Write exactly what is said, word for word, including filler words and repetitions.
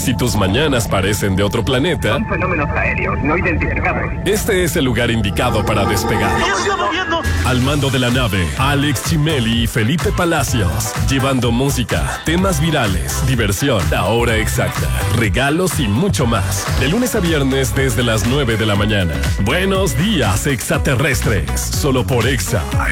Si tus mañanas parecen de otro planeta, son fenómenos aéreos no identificados. Este es el lugar indicado para despegar. ¡Ya se está moviendo! Al mando de la nave, Alex Chimeli y Felipe Palacios, llevando música, temas virales, diversión, la hora exacta, regalos y mucho más. De lunes a viernes desde las nueve de la mañana. Buenos días, extraterrestres. Solo por Exa